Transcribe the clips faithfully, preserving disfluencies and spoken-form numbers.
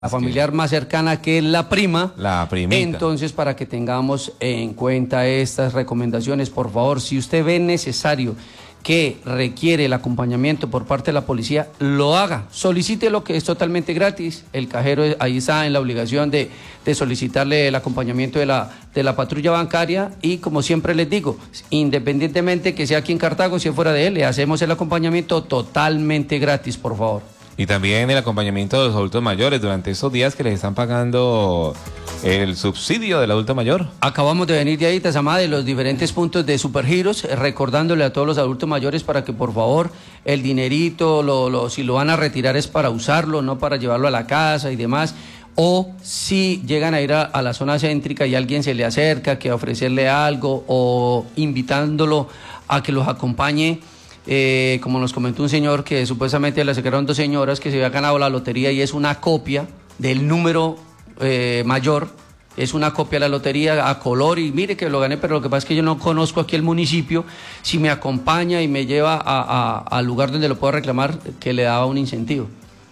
la familiar más cercana, que es la prima. La primita. Entonces, para que tengamos en cuenta estas recomendaciones, por favor, si usted ve necesario que requiere el acompañamiento por parte de la policía, lo haga, solicite lo que es totalmente gratis. El cajero ahí está en la obligación de, de solicitarle el acompañamiento de la, de la patrulla bancaria, y como siempre les digo, independientemente que sea aquí en Cartago, si es fuera de él, le hacemos el acompañamiento totalmente gratis, por favor. Y también el acompañamiento de los adultos mayores durante esos días que les están pagando el subsidio del adulto mayor. Acabamos de venir de ahí, Tazamá, de los diferentes puntos de Supergiros, recordándole a todos los adultos mayores para que por favor el dinerito, lo, lo, si lo van a retirar es para usarlo, no para llevarlo a la casa y demás. O si llegan a ir a, a la zona céntrica y alguien se le acerca, que ofrecerle algo o invitándolo a que los acompañe. Eh, como nos comentó un señor que supuestamente le sacaron dos señoras que se había ganado la lotería y es una copia del número eh, mayor, es una copia de la lotería a color, y mire que lo gané, pero lo que pasa es que yo no conozco aquí el municipio. Si me acompaña y me lleva a, a, al lugar donde lo puedo reclamar, que le daba un incentivo.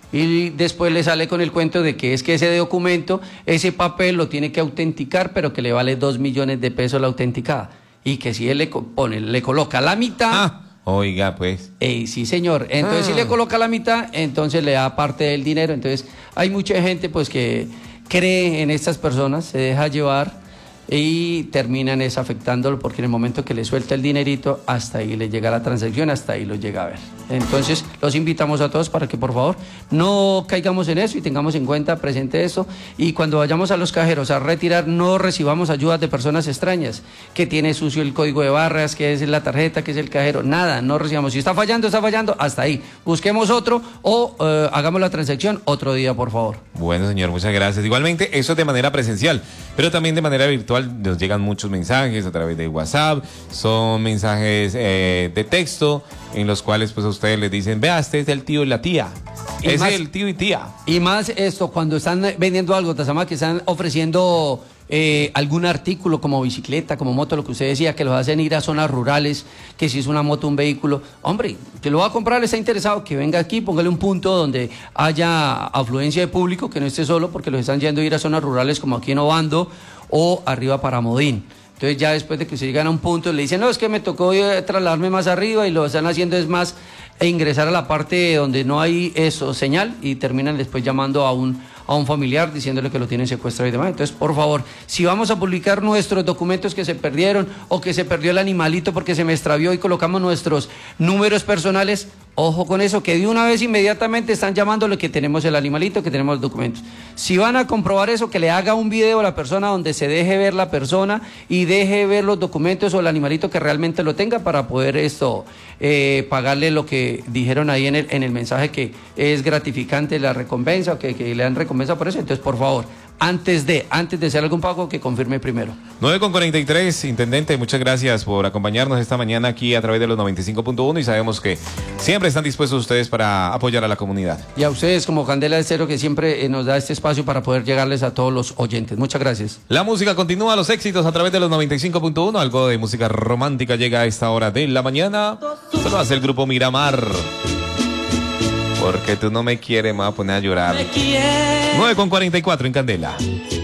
Y después le sale con el cuento de que es que ese documento, ese papel lo tiene que autenticar, pero que le vale dos millones de pesos la autenticada, y que si él le pone, le coloca la mitad... Ah. Oiga, pues. Ey, sí, señor. Entonces, ah. si le coloca la mitad, entonces le da parte del dinero. Entonces, hay mucha gente pues que cree en estas personas, se deja llevar y terminan es afectándolo, porque en el momento que le suelta el dinerito, hasta ahí le llega la transacción, hasta ahí lo llega a ver. Entonces, los invitamos a todos para que por favor no caigamos en eso y tengamos en cuenta, presente eso, y cuando vayamos a los cajeros a retirar, no recibamos ayudas de personas extrañas, que tiene sucio el código de barras, que es la tarjeta, que es el cajero, nada, no recibamos. Si está fallando, está fallando, hasta ahí. Busquemos otro o eh, hagamos la transacción otro día, por favor. Bueno, señor, muchas gracias. Igualmente, eso es de manera presencial, pero también de manera virtual. Nos llegan muchos mensajes a través de WhatsApp, son mensajes eh, de texto en los cuales pues a ustedes les dicen, vea, este es el tío y la tía, ese es el tío y tía. Y más esto, cuando están vendiendo algo, Tazamá, que están ofreciendo eh, algún artículo como bicicleta, como moto, lo que usted decía, que los hacen ir a zonas rurales, que si es una moto, un vehículo, hombre, que lo va a comprar, está interesado, que venga aquí, póngale un punto donde haya afluencia de público, que no esté solo, porque los están yendo a ir a zonas rurales como aquí en Obando o arriba para Modín. Entonces ya después de que se llegan a un punto le dicen, no, es que me tocó trasladarme más arriba, y lo están haciendo es más e ingresar a la parte donde no hay eso, señal, y terminan después llamando a un, a un familiar diciéndole que lo tienen secuestrado y demás. Entonces, por favor, si vamos a publicar nuestros documentos que se perdieron, o que se perdió el animalito porque se me extravió, y colocamos nuestros números personales, ojo con eso, que de una vez inmediatamente están llamándole que tenemos el animalito, que tenemos los documentos. Si van a comprobar eso, que le haga un video a la persona donde se deje ver la persona y deje ver los documentos o el animalito que realmente lo tenga, para poder esto eh, pagarle lo que dijeron ahí en el, en el mensaje, que es gratificante la recompensa, o que, que le dan recompensa por eso. Entonces, por favor, antes de, antes de hacer algún pago, que confirme primero. nueve con cuarenta y tres, intendente, muchas gracias por acompañarnos esta mañana aquí a través de los noventa y cinco punto uno, y sabemos que siempre están dispuestos ustedes para apoyar a la comunidad. Y a ustedes como Candela de Cero, que siempre eh, nos da este espacio para poder llegarles a todos los oyentes. Muchas gracias. La música continúa, los éxitos a través de los noventa y cinco punto uno, algo de música romántica llega a esta hora de la mañana. Solo hace el grupo Miramar. Porque tú no me quieres, me voy a poner a llorar. nueve con cuarenta y cuatro en Candela.